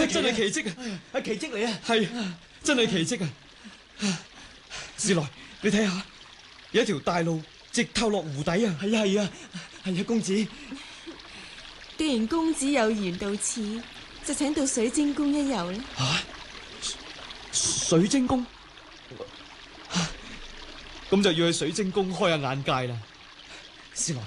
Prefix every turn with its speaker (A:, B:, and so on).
A: 真係奇蹟啊！
B: 係奇蹟嚟啊！
A: 係真係奇蹟啊！史萊，你睇下，有一條大路直透落湖底啊！
B: 係啊，公子。
C: 既然公子有緣到此，就請到水晶宮一遊啦。
A: 水晶宮，咁就要去水晶宮開下眼界啦。史萊，